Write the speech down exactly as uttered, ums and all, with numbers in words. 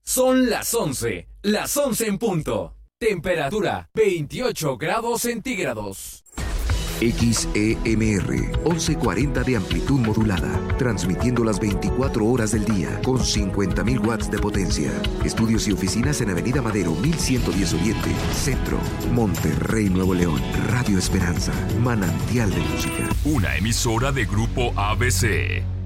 Son las once, las once en punto. Temperatura veintiocho grados centígrados. X E M R, once cuarenta de amplitud modulada, transmitiendo las veinticuatro horas del día con cincuenta mil watts de potencia. Estudios y oficinas en Avenida Madero mil ciento diez Oriente, Centro, Monterrey, Nuevo León. Radio Esperanza, manantial de música. Una emisora de Grupo A B C.